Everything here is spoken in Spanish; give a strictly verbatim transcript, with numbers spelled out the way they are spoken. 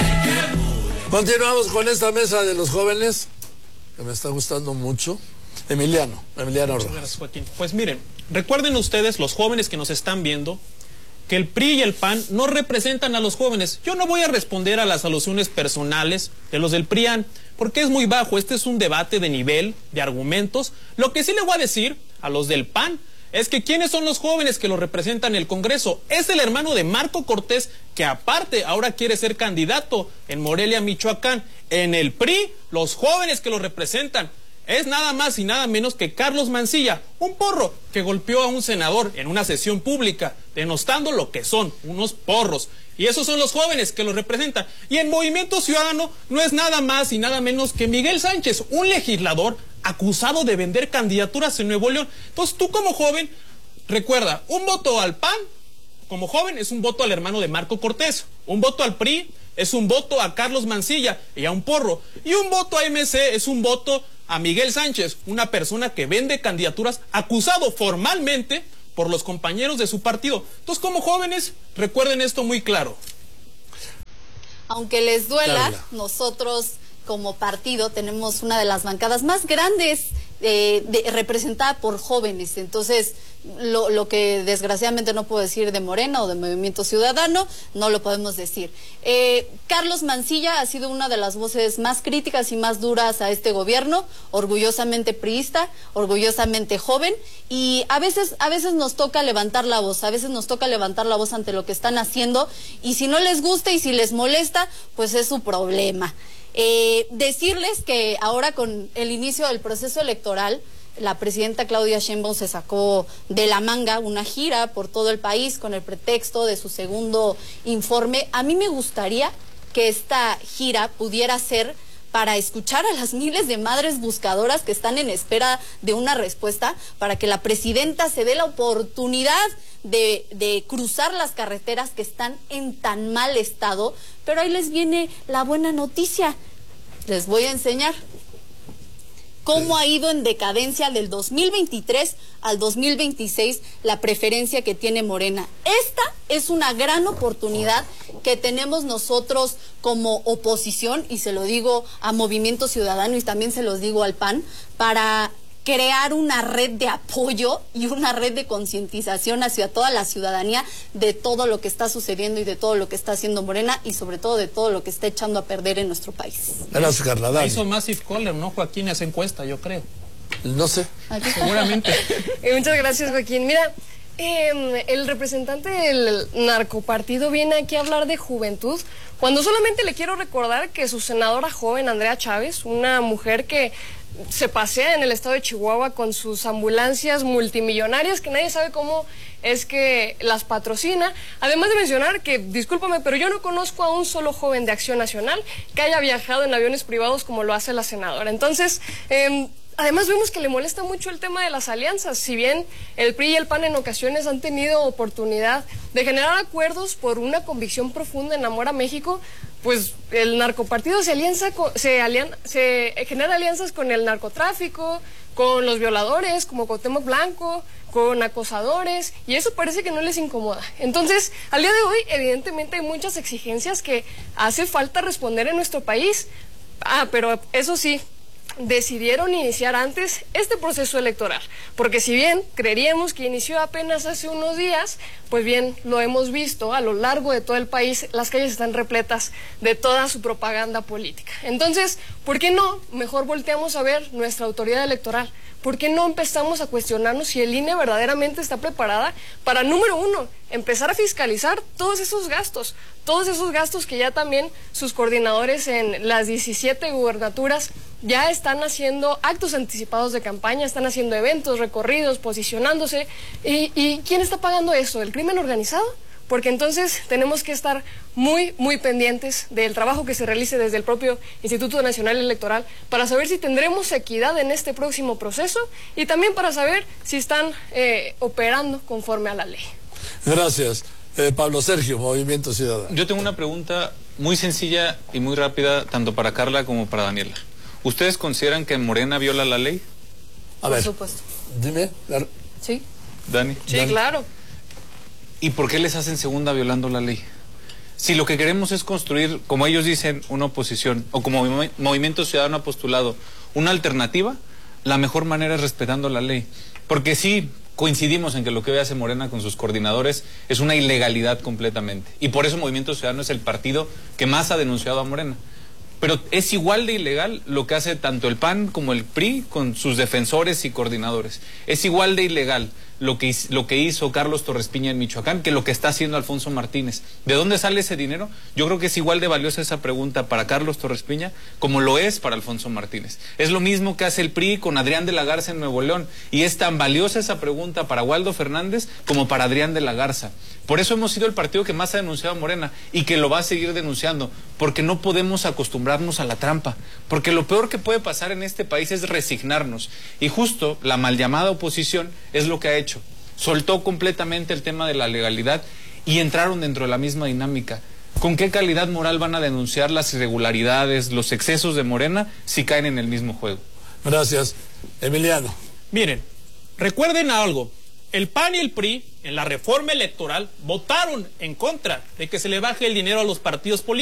Continuamos con esta mesa de los jóvenes, que me está gustando mucho. Emiliano, Emiliano Rojas. Gracias, Joaquín. Pues miren, recuerden ustedes, los jóvenes que nos están viendo, que el P R I y el P A N no representan a los jóvenes. Yo no voy a responder a las alusiones personales de los del P R I A N, porque es muy bajo. Este es un debate de nivel, de argumentos. Lo que sí le voy a decir a los del P A N es que ¿quiénes son los jóvenes que lo representan en el Congreso? Es el hermano de Marco Cortés, que aparte ahora quiere ser candidato en Morelia, Michoacán. En el P R I, los jóvenes que lo representan es nada más y nada menos que Carlos Mancilla, un porro que golpeó a un senador en una sesión pública, denostando lo que son, unos porros. Y esos son los jóvenes que lo representan. Y en Movimiento Ciudadano no es nada más y nada menos que Miguel Sánchez, un legislador acusado de vender candidaturas en Nuevo León. Entonces tú como joven, recuerda, un voto al P A N, como joven, es un voto al hermano de Marco Cortés. Un voto al P R I es un voto a Carlos Mancilla y a un porro. Y un voto a M C es un voto a Miguel Sánchez, una persona que vende candidaturas, acusado formalmente por los compañeros de su partido. Entonces, como jóvenes, recuerden esto muy claro. Aunque les duela, Claro. nosotros como partido tenemos una de las bancadas más grandes eh, de, representada por jóvenes. Entonces, lo, lo que desgraciadamente no puedo decir de Morena o de Movimiento Ciudadano, no lo podemos decir. Eh, Carlos Mancilla ha sido una de las voces más críticas y más duras a este gobierno, orgullosamente priista, orgullosamente joven, y a veces, a veces nos toca levantar la voz, a veces nos toca levantar la voz ante lo que están haciendo, y si no les gusta y si les molesta, pues es su problema. Eh, decirles que ahora con el inicio del proceso electoral, la presidenta Claudia Sheinbaum se sacó de la manga una gira por todo el país con el pretexto de su segundo informe. A mí me gustaría que esta gira pudiera ser para escuchar a las miles de madres buscadoras que están en espera de una respuesta, para que la presidenta se dé la oportunidad de, de cruzar las carreteras que están en tan mal estado. Pero ahí les viene la buena noticia. Les voy a enseñar cómo ha ido en decadencia del dos mil veintitrés al dos mil veintiséis la preferencia que tiene Morena. Esta es una gran oportunidad que tenemos nosotros como oposición, y se lo digo a Movimiento Ciudadano y también se los digo al P A N, para crear una red de apoyo y una red de concientización hacia toda la ciudadanía de todo lo que está sucediendo y de todo lo que está haciendo Morena, y sobre todo de todo lo que está echando a perder en nuestro país. Gracias, Carla. Dani. Hizo Massive Caller, ¿no, Joaquín? Esa encuesta, yo creo. No sé. Seguramente. Eh, muchas gracias, Joaquín. Mira, eh, el representante del narcopartido viene aquí a hablar de juventud, cuando solamente le quiero recordar que su senadora joven, Andrea Chávez, una mujer que se pasea en el estado de Chihuahua con sus ambulancias multimillonarias, que nadie sabe cómo es que las patrocina. Además de mencionar que, discúlpame, pero yo no conozco a un solo joven de Acción Nacional que haya viajado en aviones privados como lo hace la senadora. Entonces, eh, además vemos que le molesta mucho el tema de las alianzas. Si bien el P R I y el P A N en ocasiones han tenido oportunidad de generar acuerdos por una convicción profunda en amor a México, pues el narcopartido se alianza con, se, alian, se genera alianzas con el narcotráfico, con los violadores como Cuauhtémoc Blanco, con acosadores, y eso parece que no les incomoda. Entonces, al día de hoy, evidentemente hay muchas exigencias que hace falta responder en nuestro país. Ah, pero eso sí, decidieron iniciar antes este proceso electoral, porque si bien creeríamos que inició apenas hace unos días, pues bien, lo hemos visto a lo largo de todo el país, las calles están repletas de toda su propaganda política. Entonces, ¿por qué no? Mejor volteamos a ver nuestra autoridad electoral. ¿Por qué no empezamos a cuestionarnos si el I N E verdaderamente está preparada para, número uno, empezar a fiscalizar todos esos gastos, todos esos gastos que ya también sus coordinadores en las diecisiete gubernaturas ya están haciendo actos anticipados de campaña, están haciendo eventos, recorridos, posicionándose? ¿Y, y quién está pagando eso? ¿El crimen organizado? Porque entonces tenemos que estar muy, muy pendientes del trabajo que se realice desde el propio Instituto Nacional Electoral para saber si tendremos equidad en este próximo proceso, y también para saber si están eh, operando conforme a la ley. Gracias. Eh, Pablo Sergio, Movimiento Ciudadano. Yo tengo una pregunta muy sencilla y muy rápida, tanto para Carla como para Daniela. ¿Ustedes consideran que Morena viola la ley? A Por ver, supuesto. dime. la- Sí. Dani. Sí, Dani. claro. ¿Y por qué les hacen segunda violando la ley? Si lo que queremos es construir, como ellos dicen, una oposición, o como Movi- Movimiento Ciudadano ha postulado, una alternativa, la mejor manera es respetando la ley. Porque sí, coincidimos en que lo que hoy hace Morena con sus coordinadores es una ilegalidad completamente. Y por eso Movimiento Ciudadano es el partido que más ha denunciado a Morena. Pero es igual de ilegal lo que hace tanto el P A N como el P R I con sus defensores y coordinadores. Es igual de ilegal lo que, lo que hizo Carlos Torres Piña en Michoacán que lo que está haciendo Alfonso Martínez. ¿De dónde sale ese dinero? Yo creo que es igual de valiosa esa pregunta para Carlos Torres Piña como lo es para Alfonso Martínez. Es lo mismo que hace el P R I con Adrián de la Garza en Nuevo León. Y es tan valiosa esa pregunta para Waldo Fernández como para Adrián de la Garza. Por eso hemos sido el partido que más ha denunciado a Morena y que lo va a seguir denunciando, porque no podemos acostumbrarnos a la trampa, porque lo peor que puede pasar en este país es resignarnos, y justo la mal llamada oposición es lo que ha hecho, soltó completamente el tema de la legalidad y entraron dentro de la misma dinámica. ¿Con qué calidad moral van a denunciar las irregularidades, los excesos de Morena si caen en el mismo juego? Gracias. Emiliano. Miren, recuerden algo. El P A N y el P R I, en la reforma electoral, votaron en contra de que se le baje el dinero a los partidos políticos.